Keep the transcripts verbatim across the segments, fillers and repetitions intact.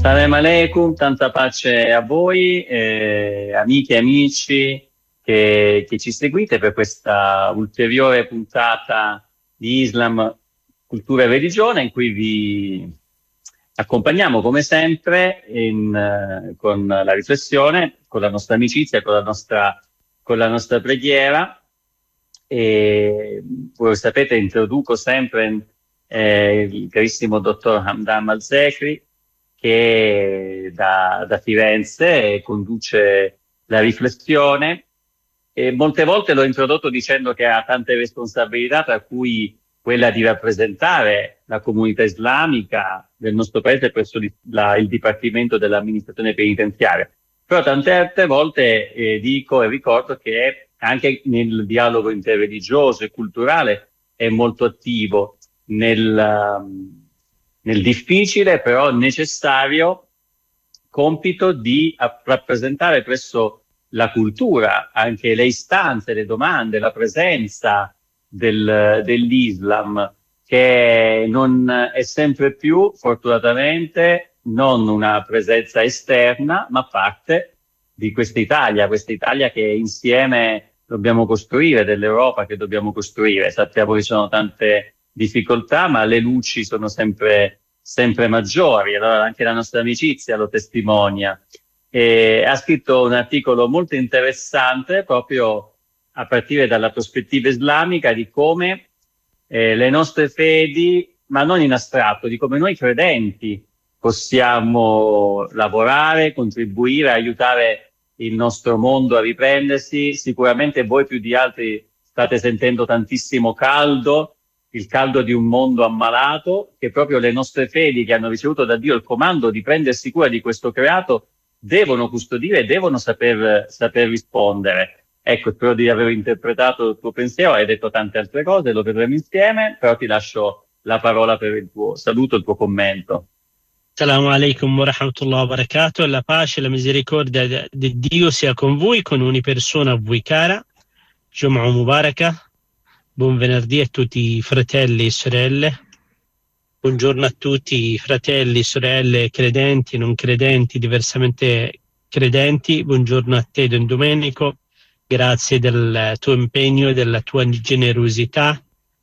Salam alaikum, tanta pace a voi, eh, amiche e amici che, che ci seguite per questa ulteriore puntata di Islam, cultura e religione, in cui vi accompagniamo come sempre in, eh, con la riflessione, con la nostra amicizia, con la nostra, con la nostra preghiera. E voi sapete, introduco sempre eh, il carissimo dottor Hamdan Malzekri, che da, da Firenze conduce la riflessione, e molte volte l'ho introdotto dicendo che ha tante responsabilità, tra cui quella di rappresentare la comunità islamica del nostro paese presso il, la, il Dipartimento dell'Amministrazione Penitenziaria. Però tante altre volte eh, dico e ricordo che anche nel dialogo interreligioso e culturale è molto attivo nel... Um, nel difficile però necessario compito di rappresentare presso la cultura anche le istanze, le domande, la presenza del, dell'Islam, che non è sempre più, fortunatamente, non una presenza esterna, ma parte di questa Italia, questa Italia che insieme dobbiamo costruire, dell'Europa che dobbiamo costruire. Sappiamo che ci sono tante difficoltà, ma le luci sono sempre, sempre maggiori, allora anche la nostra amicizia lo testimonia. E ha scritto un articolo molto interessante proprio a partire dalla prospettiva islamica di come eh, le nostre fedi, ma non in astratto, di come noi credenti possiamo lavorare, contribuire, aiutare il nostro mondo a riprendersi. Sicuramente voi più di altri state sentendo tantissimo caldo, il caldo di un mondo ammalato, che proprio le nostre fedi, che hanno ricevuto da Dio il comando di prendersi cura di questo creato, devono custodire e devono saper, saper rispondere. Ecco, spero di aver interpretato il tuo pensiero, hai detto tante altre cose, lo vedremo insieme, però ti lascio la parola per il tuo saluto, il tuo commento. Assalamu alaikum wa rahmatullahi wa barakatuh. La pace e la misericordia di Dio sia con voi, con ogni persona a voi cara. Jum'a Mubaraka. Buon venerdì a tutti i fratelli e sorelle. Buongiorno a tutti fratelli, sorelle, credenti, non credenti, diversamente credenti. Buongiorno a te, Don Domenico. Grazie del tuo impegno e della tua generosità.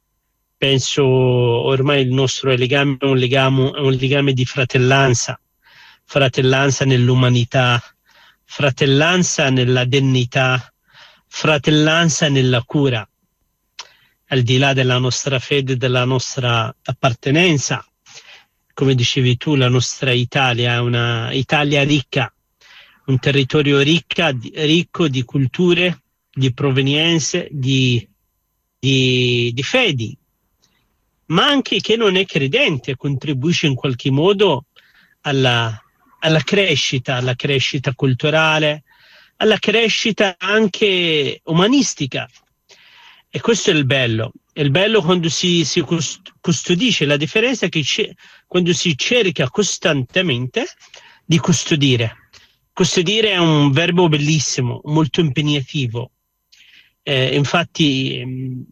Penso ormai il nostro legame è un legame, è un legame di fratellanza, fratellanza nell'umanità, fratellanza nella dignità, fratellanza nella cura. Al di là della nostra fede, della nostra appartenenza, come dicevi tu, la nostra Italia è una Italia ricca, un territorio ricca, ricco di culture, di provenienze, di, di, di fedi, ma anche che non è credente, contribuisce in qualche modo alla, alla crescita, alla crescita culturale, alla crescita anche umanistica. E questo è il bello, è il bello quando si, si custodisce. La differenza è che quando si cerca costantemente di custodire. Custodire è un verbo bellissimo, molto impegnativo. Eh, infatti il,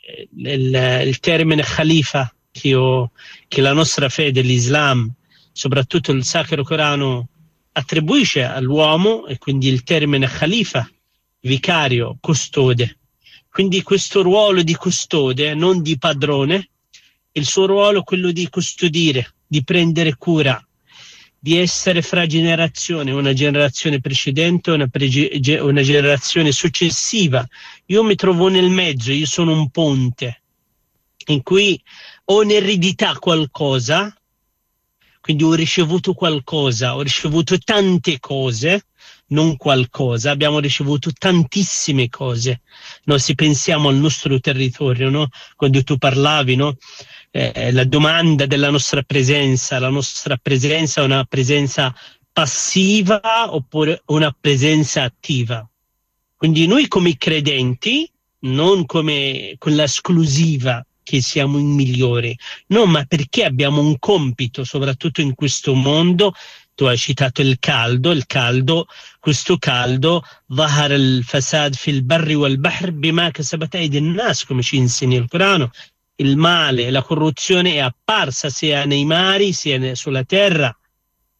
il termine khalifa che, io, che la nostra fede, l'Islam, soprattutto il Sacro Corano, attribuisce all'uomo, e quindi il termine khalifa, vicario, custode. Quindi questo ruolo di custode, non di padrone, il suo ruolo è quello di custodire, di prendere cura, di essere fra generazioni, una generazione precedente e una, prege- una generazione successiva. Io mi trovo nel mezzo, io sono un ponte in cui ho in eredità qualcosa, quindi ho ricevuto qualcosa, ho ricevuto tante cose, non qualcosa, abbiamo ricevuto tantissime cose. No, se pensiamo al nostro territorio, no? Quando tu parlavi, no? Eh, la domanda della nostra presenza, la nostra presenza è una presenza passiva oppure una presenza attiva. Quindi noi come credenti, non come con l'esclusiva che siamo i migliori, no, ma perché abbiamo un compito, soprattutto in questo mondo. Tu hai citato il caldo, il caldo, questo caldo, ظهر الفساد في البر والبحر بما كسبت أيدي الناس, come ci insegna il Corano. Il male, la corruzione è apparsa sia nei mari sia sulla terra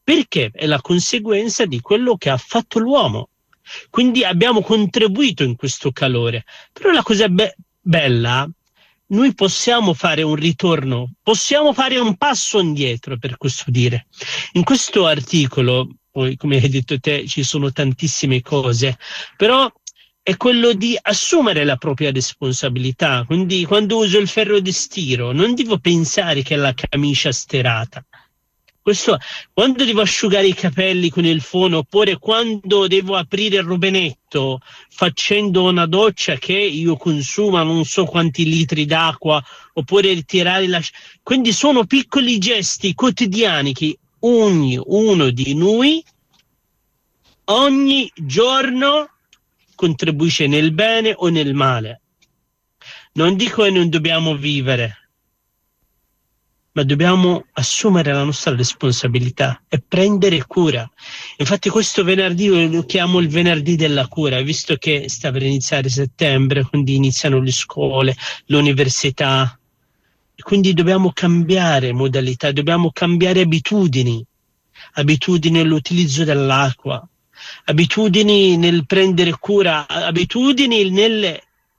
perché è la conseguenza di quello che ha fatto l'uomo. Quindi abbiamo contribuito in questo calore. Però la cosa be- bella, noi possiamo fare un ritorno, possiamo fare un passo indietro, per questo dire. In questo articolo, poi come hai detto te, ci sono tantissime cose, però è quello di assumere la propria responsabilità. Quindi quando uso il ferro di stiro non devo pensare che è la camicia sterata. Questo, quando devo asciugare i capelli con il fono, oppure quando devo aprire il rubinetto facendo una doccia che io consumo non so quanti litri d'acqua, oppure ritirare la... Quindi sono piccoli gesti quotidiani che ognuno di noi ogni giorno contribuisce nel bene o nel male. Non dico che non dobbiamo vivere, ma dobbiamo assumere la nostra responsabilità e prendere cura. Infatti questo venerdì io lo chiamo il venerdì della cura, visto che sta per iniziare settembre, quindi iniziano le scuole, l'università, quindi dobbiamo cambiare modalità, dobbiamo cambiare abitudini, abitudini nell'utilizzo dell'acqua, abitudini nel prendere cura, abitudini nel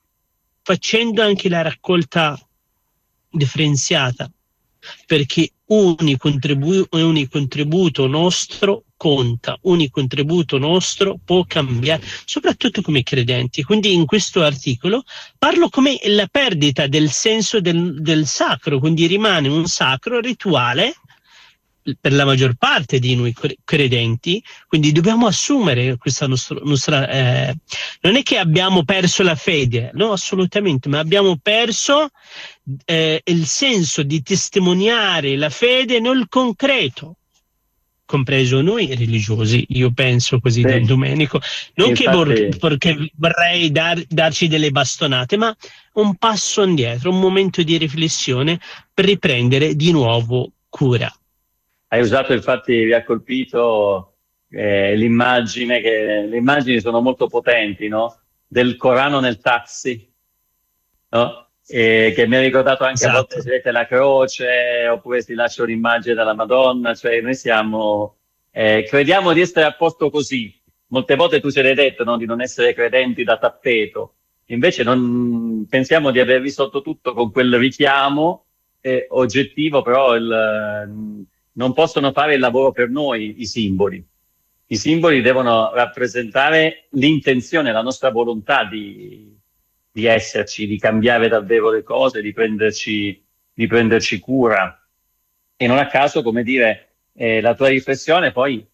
facendo anche la raccolta differenziata, perché ogni contribu- ogni contributo nostro conta, ogni contributo nostro può cambiare, soprattutto come credenti. Quindi in questo articolo parlo come la perdita del senso del, del sacro, quindi rimane un sacro rituale per la maggior parte di noi credenti, quindi dobbiamo assumere questa nostra, nostra eh, non è che abbiamo perso la fede, no, assolutamente, ma abbiamo perso eh, il senso di testimoniare la fede nel concreto, compreso noi religiosi, io penso così, Sì. Don Domenico, non Infatti, che vor- perché vorrei dar, darci delle bastonate, ma un passo indietro, un momento di riflessione per riprendere di nuovo cura. hai usato, infatti, vi ha colpito eh, l'immagine, che le immagini sono molto potenti, no? Del Corano nel taxi, no? E che mi ha ricordato anche Esatto. a volte si vede la croce, oppure si lascia un'immagine della Madonna, cioè noi siamo, eh, crediamo di essere a posto così. Molte volte tu ce l'hai detto, no? Di non essere credenti da tappeto, invece non pensiamo di aver risolto tutto con quel richiamo eh, oggettivo, però il, non possono fare il lavoro per noi i simboli. I simboli devono rappresentare l'intenzione, la nostra volontà di, di esserci, di cambiare davvero le cose, di prenderci, di prenderci cura. E non a caso, come dire, eh, la tua riflessione poi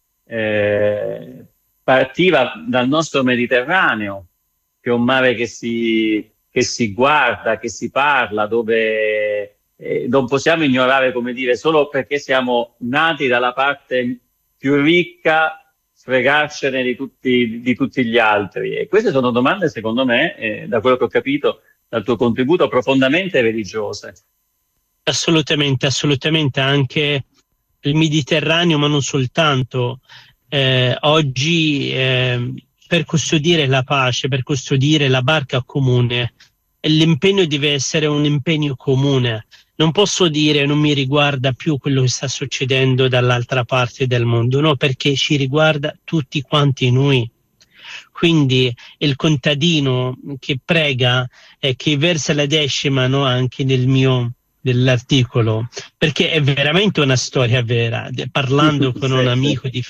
eh, partiva dal nostro Mediterraneo, che è un mare che si, che si guarda, che si parla, dove eh, non possiamo ignorare, come dire, solo perché siamo nati dalla parte più ricca, fregarcene di tutti, di tutti gli altri. E queste sono domande, secondo me, eh, da quello che ho capito dal tuo contributo, profondamente religiose. Assolutamente, assolutamente, anche il Mediterraneo, ma non soltanto. Eh, oggi eh, per custodire la pace, per custodire la barca comune, l'impegno deve essere un impegno comune. Non posso dire non mi riguarda più quello che sta succedendo dall'altra parte del mondo, no, perché ci riguarda tutti quanti noi. Quindi il contadino che prega e eh, che versa la decima, no, anche nel mio dell'articolo, perché è veramente una storia vera, parlando con un amico di,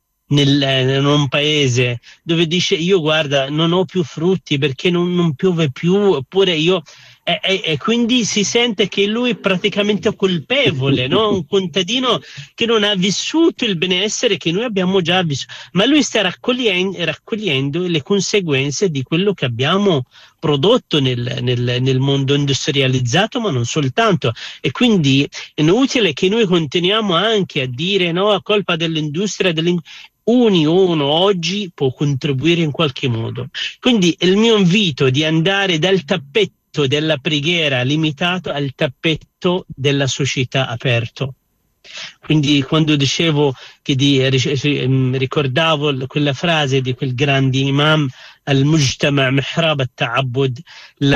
nel, in un paese dove dice io guarda non ho più frutti perché non, non piove più, oppure io e, e, e quindi si sente che lui è praticamente colpevole, no? Un contadino che non ha vissuto il benessere che noi abbiamo già vissuto, ma lui sta raccogliendo, raccogliendo le conseguenze di quello che abbiamo prodotto nel, nel, nel mondo industrializzato, ma non soltanto. E quindi è inutile che noi continuiamo anche a dire no, a colpa dell'industria, ognuno oggi può contribuire in qualche modo. Quindi il mio invito di andare dal tappetto della preghiera limitato al tappetto della società aperto. Quindi quando dicevo che di, ricordavo quella frase di quel grande imam al-mujtama' mihrab at-ta'abbud, la